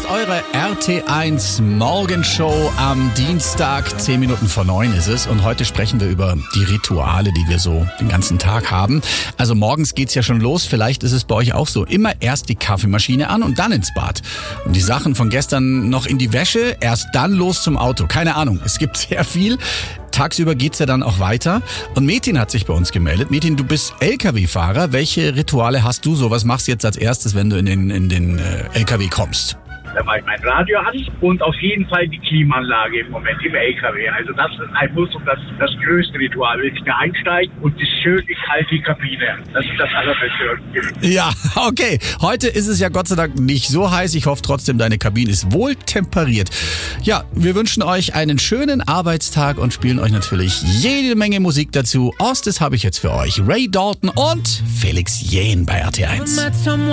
eure RT1 Morgenshow am Dienstag. 10 Minuten vor 9 ist es. Und heute sprechen wir über die Rituale, die wir so den ganzen Tag haben. Also morgens geht's ja schon los. Vielleicht ist es bei euch auch so. Immer erst die Kaffeemaschine an und dann ins Bad. Und die Sachen von gestern noch in die Wäsche, erst dann los zum Auto. Keine Ahnung. Es gibt sehr viel. Tagsüber geht's ja dann auch weiter. Und Metin hat sich bei uns gemeldet. Metin, du bist LKW-Fahrer. Welche Rituale hast du so? Was machst du jetzt als erstes, wenn du in den LKW kommst? Da mache ich mein Radio an und auf jeden Fall die Klimaanlage im Moment im LKW. Also das ist ein Muss und das größte Ritual, wenn ich da einsteige und die schöne kalte Kabine. Das ist das Allerbeste. Ja, okay. Heute ist es ja Gott sei Dank nicht so heiß. Ich hoffe trotzdem, deine Kabine ist wohl temperiert. Ja, wir wünschen euch einen schönen Arbeitstag und spielen euch natürlich jede Menge Musik dazu. Erstes habe ich jetzt für euch Ray Dalton und Felix Jähn bei RT1.